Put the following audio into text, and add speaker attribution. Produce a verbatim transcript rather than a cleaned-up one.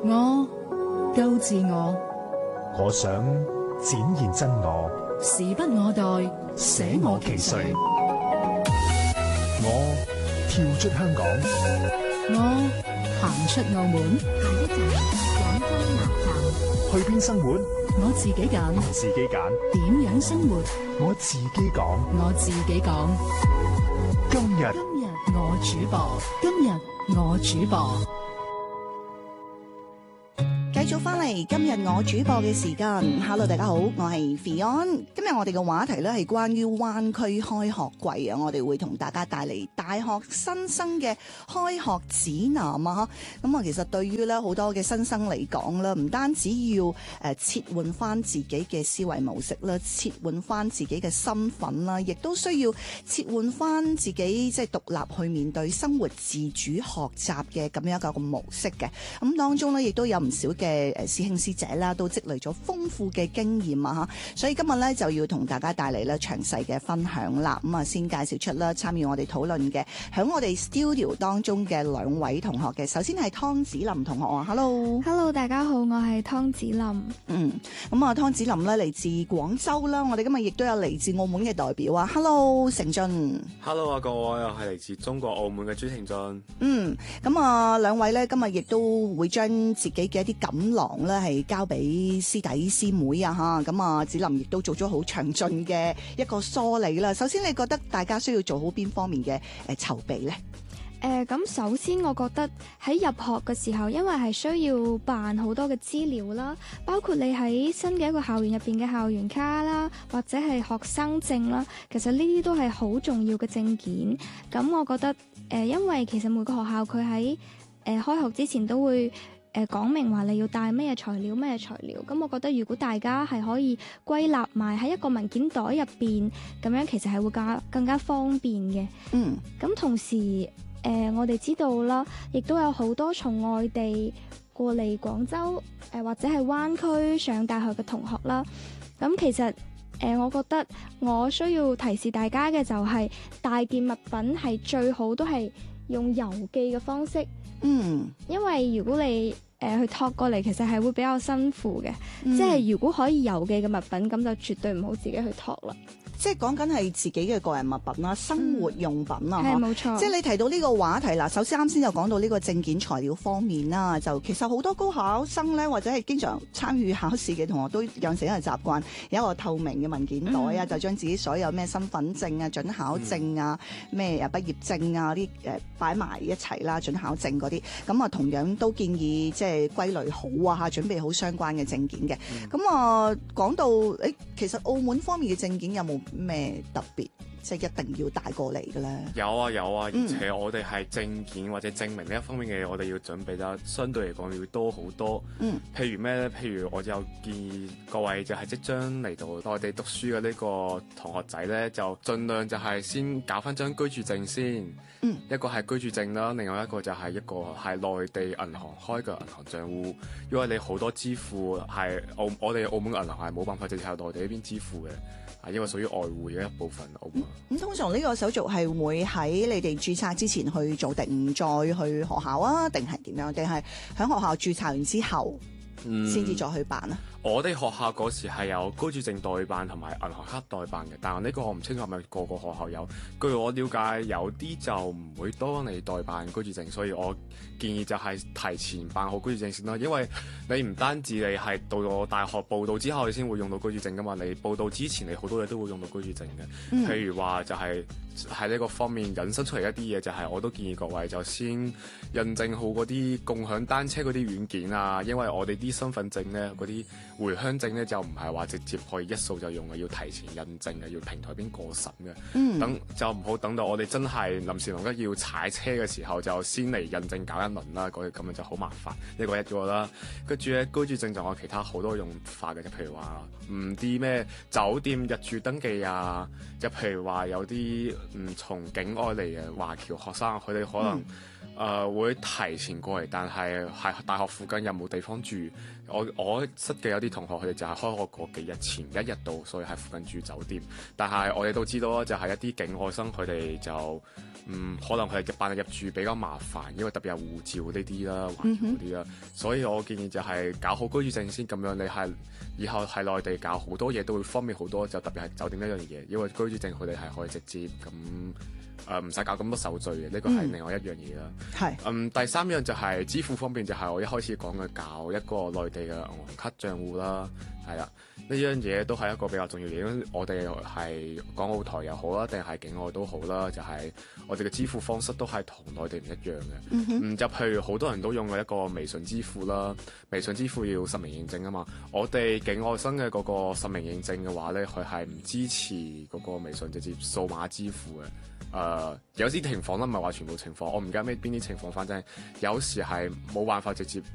Speaker 1: 我夠自我，
Speaker 2: 我想展現真我，
Speaker 1: 時不我待，捨我其誰。
Speaker 2: 我跳出香港，
Speaker 1: 我行出澳門，
Speaker 3: 下一站廣東南站。
Speaker 2: 去邊生活？
Speaker 1: 我自己揀，
Speaker 2: 自己揀。
Speaker 1: 點樣生活？
Speaker 2: 我自己講。
Speaker 1: 我自己講。
Speaker 2: 今日
Speaker 1: 今日我主播，今日我主播。
Speaker 4: 繼續翻嚟今日我主播嘅時間 ，Hello 大家好，我係 Fion。今日我哋嘅話題咧係關於灣區開學季啊，我哋會同大家帶嚟大學新生嘅開學指南啊。咁啊，其實對於咧好多嘅新生嚟講咧，唔單止要誒切換翻自己嘅思維模式啦，切換翻自己嘅身份啦，亦都需要切換翻自己即係獨立去面對生活自主學習嘅咁樣一個模式嘅。咁當中咧亦都有唔少嘅嘅誒師兄師姐啦，都積累咗豐富嘅經驗啊！嚇，所以今日咧就要同大家帶嚟咧詳細嘅分享啦。咁啊，先介紹出啦，參與我哋討論嘅，喺我哋 studio 當中嘅兩位同學嘅。首先係湯子霖同學啊 ，Hello，Hello，
Speaker 5: 大家好，我係湯子霖。
Speaker 4: 嗯，咁啊，湯子霖咧嚟自廣州啦，我哋今日亦都有嚟自澳門嘅代表啊，Hello，成俊。
Speaker 6: Hello 啊，各位，我係嚟自中國澳門嘅朱廷俊。
Speaker 4: 嗯，咁啊，兩位咧今日亦都會將自己嘅一啲感錦囊咧係交俾師弟師妹啊嚇，咁啊子霖亦都做咗好詳盡嘅一個梳理啦。首先，你覺得大家需要做好邊方面嘅誒籌備咧？
Speaker 5: 誒咁、呃、首先，我覺得喺入學嘅時候，因為係需要辦好多嘅資料啦，包括你喺新嘅一個校園入邊嘅校園卡啦，或者係學生證啦，其實呢啲都係好重要嘅證件。咁我覺得誒、呃，因為其實每個學校佢喺誒開學之前都會誒講明話你要帶咩材料咩材料，咁我覺得如果大家係可以歸納埋喺一個文件袋入邊，咁樣其實係會更加更加方便嘅。
Speaker 4: 嗯，
Speaker 5: 咁同時誒、呃、我哋知道啦，亦都有好多從外地過嚟廣州誒、呃、或者係灣區上大學嘅同學啦。咁其實誒、呃、我覺得我需要提示大家嘅就係、是、帶件物品係最好都係用郵寄嘅方式。
Speaker 4: 嗯，
Speaker 5: 因為如果你誒、呃、去託過嚟，其實係會比較辛苦嘅。嗯、即係如果可以郵寄嘅物品，咁就絕對唔好自己去託啦。
Speaker 4: 即係講緊係自己嘅個人物品啦，生活用品啊，
Speaker 5: 係冇錯。
Speaker 4: 即係你提到呢個話題啦，首先啱先就講到呢個證件材料方面啦，就其實好多高考生咧，或者係經常參與考試嘅同學都養成一個習慣，有一個透明嘅文件袋啊，嗯、就將自己所有咩身份證啊、準考證啊、咩啊畢業證啊啲誒擺埋一齊啦，準考證嗰啲，咁啊同樣都建議即係歸類好啊嚇，準備好相關嘅證件嘅。咁啊講到誒，其實澳門方面嘅證件有冇咩特別，即係一定要帶過嚟嘅咧？
Speaker 6: 有啊有啊，而且我哋係證件或者證明呢一方面嘅嘢，我哋要準備得相對嚟講要多好多。嗯，譬如咩咧？譬如我就建議各位就係即將嚟到內地讀書嘅呢個同學仔咧，就盡量就係先搞翻張居住證先。嗯，一個係居住證啦，另外一個就係一個係內地銀行開嘅銀行賬戶，因為你好多支付係澳我哋澳門銀行係冇辦法直接喺內地呢邊支付嘅。啊，因為屬於外匯嘅一部分。咁、嗯、
Speaker 4: 通常呢個手續係會喺你哋註冊之前去做，定再去學校啊？定係點樣？定係喺學校註冊完之後先至、嗯、再去辦啊？
Speaker 6: 我哋學校嗰時係有居住證代辦同埋銀行卡代辦嘅，但係呢個我唔清楚係咪個個學校有。據我了解，有啲就唔會多你代辦居住證，所以我建議就係提前辦好居住證先啦。因為你唔單止你係到咗大學報到之後，你先會用到居住證噶嘛。你報到之前，你好多嘢都會用到居住證嘅。嗯、譬如話就係喺呢個方面引申出嚟一啲嘢，就係我都建議各位就先印證好嗰啲共享單車嗰啲軟件啊，因為我哋啲身份證咧嗰啲。回鄉證咧就唔係話直接可以一掃就用嘅，要提前印證嘅，要平台邊過審嘅。嗯，等就唔好等到我哋真係臨時臨急要踩車嘅時候，就先嚟印證搞一輪啦。嗰啲咁樣就好麻煩。呢個一個啦，跟住咧居住證就有其他好多用法嘅，就譬如話唔啲咩酒店入住登記啊，就譬如話有啲唔從境外嚟嘅華僑學生，佢哋可能。嗯呃、會提前過嚟，但係喺大學附近有冇地方住？我我識嘅有啲同學佢哋就係開學個幾日前一日到，所以喺附近住酒店。但係我哋都知道啦，就係、是、一啲境外生佢哋就嗯可能佢哋辦入住比較麻煩，因為特別有護照呢啲啦、環境嗰啲啦。所以我建議就係搞好居住證先，咁樣你係以後喺內地搞好多嘢都會方便好多。就特別係酒店呢樣嘢，因為居住證佢哋係可以直接咁。誒唔使搞咁多手續嘅，呢個係另外一樣嘢啦。
Speaker 4: 係
Speaker 6: 嗯，第三樣就係支付方面，就係我一開始講嘅搞一個內地嘅銀行卡賬戶啦，係啦，呢樣嘢都係一個比較重要嘅嘢。因為我哋係港澳台又好啦，定係境外都好啦，就係、是、我哋嘅支付方式都係同內地唔一樣嘅。嗯哼，就譬如好多人都用嘅一個微信支付啦，微信支付要實名認證啊嘛。我哋境外生嘅嗰個實名認證嘅話咧，佢係唔支持嗰個微信直接數碼支付嘅。誒、呃、有啲情況啦，唔係話全部情況，我唔記得咩邊啲情況，反正有時係冇辦法直接